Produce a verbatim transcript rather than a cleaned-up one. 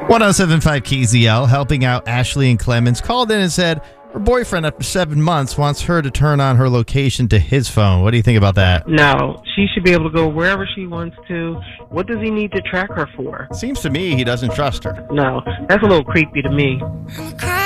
one oh seven point five K Z L, helping out Ashley and Clemens, called in and said her boyfriend, after seven months, wants her to turn on her location to his phone. What do you think about that? No, she should be able to go wherever she wants to. What does he need to track her for? Seems to me he doesn't trust her. No, that's a little creepy to me.